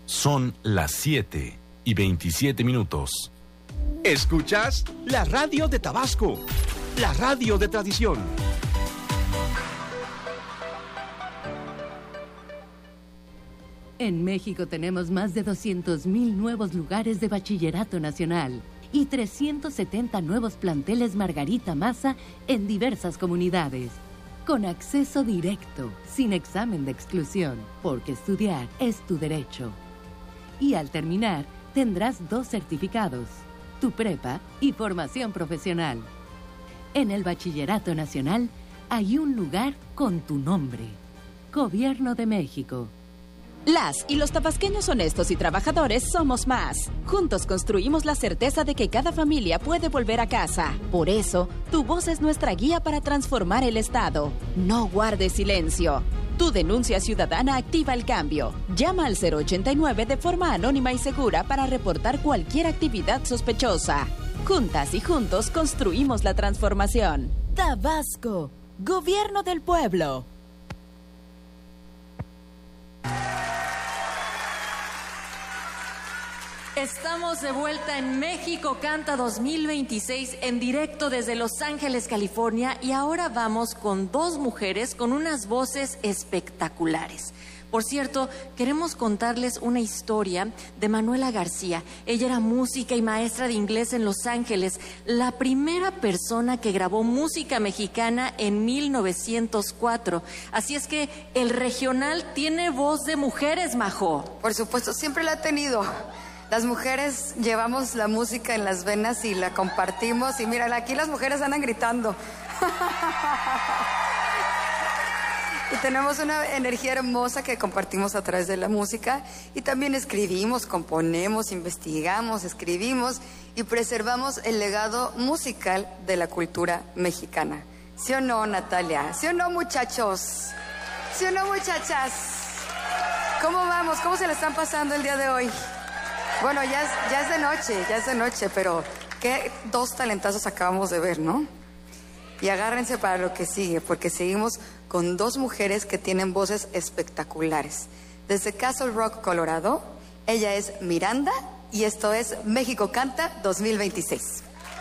Son las 7:27. ¿Escuchas? La radio de Tabasco, la radio de tradición. En México tenemos más de 200,000 nuevos lugares de bachillerato nacional y 370 nuevos planteles Margarita Maza en diversas comunidades. Con acceso directo, sin examen de exclusión, porque estudiar es tu derecho. Y al terminar, tendrás 2 certificados, tu prepa y formación profesional. En el Bachillerato Nacional hay un lugar con tu nombre. Gobierno de México. Las y los tabasqueños honestos y trabajadores somos más. Juntos construimos la certeza de que cada familia puede volver a casa. Por eso, tu voz es nuestra guía para transformar el Estado. No guardes silencio. Tu denuncia ciudadana activa el cambio. Llama al 089 de forma anónima y segura para reportar cualquier actividad sospechosa. Juntas y juntos construimos la transformación. Tabasco, Gobierno del Pueblo. Estamos de vuelta en México Canta 2026 en directo desde Los Ángeles, California, y ahora vamos con 2 mujeres con unas voces espectaculares. Por cierto, queremos contarles una historia de Manuela García. Ella era música y maestra de inglés en Los Ángeles, la primera persona que grabó música mexicana en 1904. Así es que el regional tiene voz de mujeres, Majo. Por supuesto, siempre la ha tenido. Las mujeres llevamos la música en las venas y la compartimos. Y mira, aquí las mujeres andan gritando. Y tenemos una energía hermosa que compartimos a través de la música. Y también escribimos, componemos, investigamos, escribimos y preservamos el legado musical de la cultura mexicana. ¿Sí o no, Natalia? ¿Sí o no, muchachos? ¿Sí o no, muchachas? ¿Cómo vamos? ¿Cómo se le están pasando el día de hoy? Bueno, ya es de noche, pero qué 2 talentazos acabamos de ver, ¿no? Y agárrense para lo que sigue, porque seguimos con 2 mujeres que tienen voces espectaculares. Desde Castle Rock, Colorado, ella es Miranda y esto es México Canta 2026.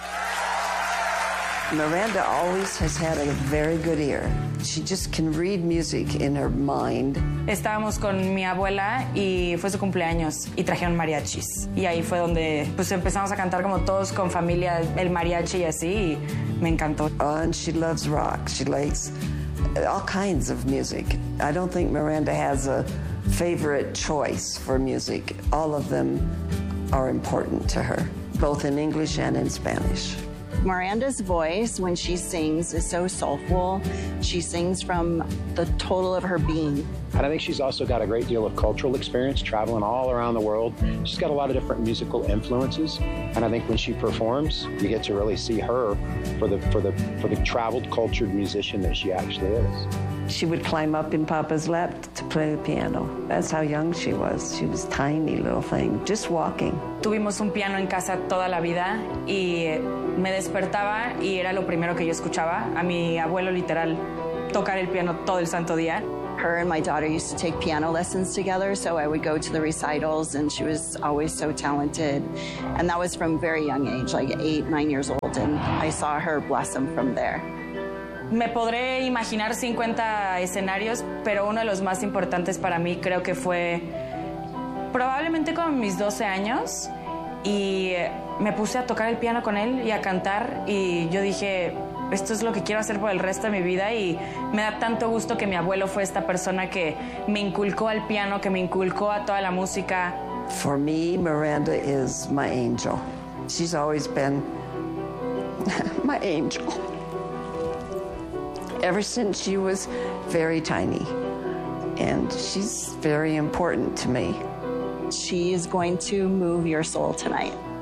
Miranda always has had a very good ear. She just can read music in her mind. Estábamos con mi abuela y fue su cumpleaños y trajeron mariachis. Y ahí fue donde pues empezamos a cantar como todos con familia, el mariachi y así, y me encantó. And she loves rock. She likes all kinds of music. I don't think Miranda has a favorite choice for music. All of them are important to her, both in English and in Spanish. Miranda's voice, when she sings, is so soulful. She sings from the total of her being. And I think she's also got a great deal of cultural experience, traveling all around the world. She's got a lot of different musical influences. And I think when she performs, you get to really see her for the traveled, cultured musician that she actually is. She would climb up in Papa's lap to play the piano. That's how young she was. She was a tiny little thing, just walking. Tuvimos un piano en casa toda la vida y me despertaba y era lo primero que yo escuchaba. A mi abuelo literal tocar el piano todo el santo día. Her and my daughter used to take piano lessons together, so I would go to the recitals, and she was always so talented. And that was from a very young age, like 8, 9 years old, and I saw her blossom from there. Me podré imaginar 50 escenarios, pero uno de los más importantes para mí creo que fue probablemente con mis 12 años y me puse a tocar el piano con él y a cantar y yo dije, esto es lo que quiero hacer por el resto de mi vida y me da tanto gusto que mi abuelo fue esta persona que me inculcó al piano, que me inculcó a toda la música. For me, Miranda is my angel. She's always been my angel. Ever since she was very tiny. And she's very important to me. She is going to move your soul tonight.